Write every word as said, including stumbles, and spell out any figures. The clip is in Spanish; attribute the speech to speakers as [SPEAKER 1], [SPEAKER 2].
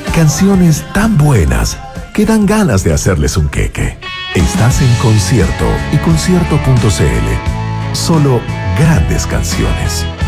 [SPEAKER 1] Canciones tan buenas que dan ganas de hacerles un queque. Estás en Concierto y concierto punto c l. Solo grandes canciones.